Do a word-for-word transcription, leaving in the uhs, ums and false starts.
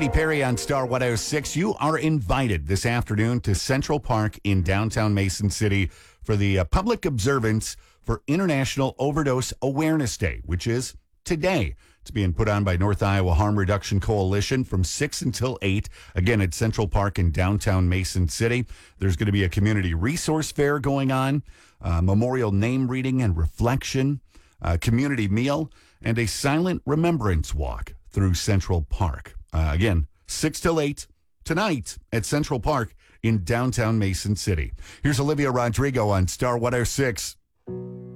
Katy Perry on Star one oh six. You are invited this afternoon to Central Park in downtown Mason City for the uh, public observance for International Overdose Awareness Day, which is today. It's being put on by North Iowa Harm Reduction Coalition from six until eight. Again, at Central Park in downtown Mason City. There's going to be a community resource fair going on, uh, memorial name reading and reflection, a community meal, and a silent remembrance walk through Central Park. Uh, again, six till eight tonight at Central Park in downtown Mason City. Here's Olivia Rodrigo on Star one oh six.